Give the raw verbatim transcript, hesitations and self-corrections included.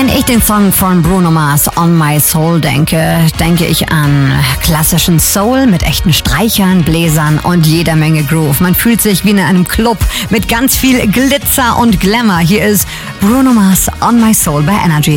Wenn ich den Song von Bruno Mars On My Soul denke, denke ich an klassischen Soul mit echten Streichern, Bläsern und jeder Menge Groove. Man fühlt sich wie in einem Club mit ganz viel Glitzer und Glamour. Hier ist Bruno Mars On My Soul bei Energy.